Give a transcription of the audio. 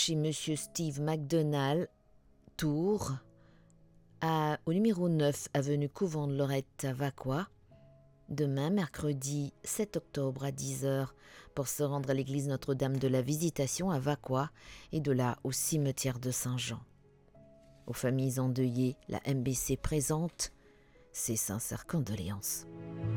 chez Monsieur Steve McDonald, Tours, au numéro 9, avenue Couvent-de-Lorette à Vacquois, demain, mercredi 7 octobre à 10h, pour se rendre à l'église Notre-Dame de la Visitation à Vacquois et de là au cimetière de Saint-Jean. Aux familles endeuillées, la MBC présente ses sincères condoléances.